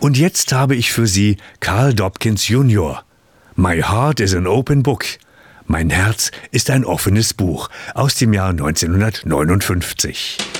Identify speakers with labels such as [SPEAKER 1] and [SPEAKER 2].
[SPEAKER 1] Und jetzt habe ich für Sie Carl Dobkins Jr. My Heart is an Open Book. Mein Herz ist ein offenes Buch aus dem Jahr 1959.